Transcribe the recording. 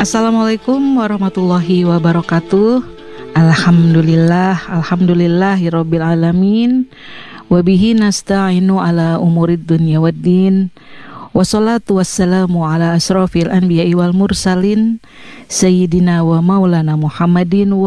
Assalamualaikum warahmatullahi wabarakatuh. Alhamdulillahirabbil alamin. Wabihi nasta'inu ala umurid dunya waddin. Wassalatu wassalamu ala asrofil anbiya'i wal mursalin Sayyidina wa maulana Muhammadin